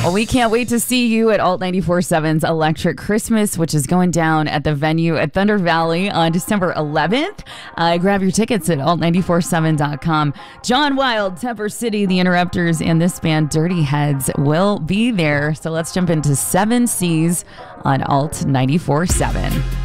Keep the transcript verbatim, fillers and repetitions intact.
Well, we can't wait to see you at Alt ninety-four point seven's Electric Christmas, which is going down at the venue at Thunder Valley on December eleventh. Uh, grab your tickets at alt ninety-four point seven dot com. John Wild, Temper City, The Interrupters, and this band Dirty Heads will be there. So let's jump into Seven Seas on Alt ninety-four point seven.